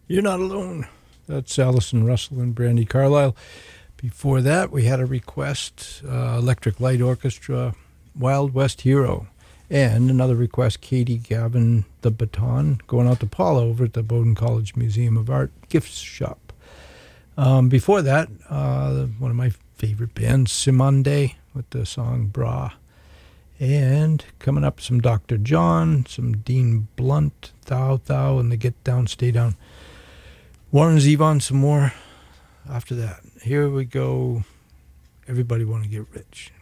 You're Not Alone. That's Allison Russell and Brandy Carlisle. Before that, we had a request, Electric Light Orchestra, Wild West Hero. And another request, Katie Gavin, The Baton, going out to Paula over at the Bowdoin College Museum of Art gift shop. Before that, one of my favorite bands, Simonde, with the song Bra. And coming up, some Dr. John, some Dean Blunt, Thou, Thou, and the Get Down, Stay Down. Warren Zevon, some more after that. Here we go. Everybody Want to Get Rich.